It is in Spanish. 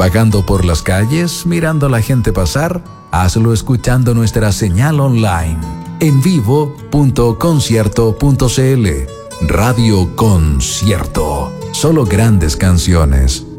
¿Vagando por las calles, mirando a la gente pasar? Hazlo escuchando nuestra señal online en vivo.concierto.cl. Radio Concierto. Solo grandes canciones.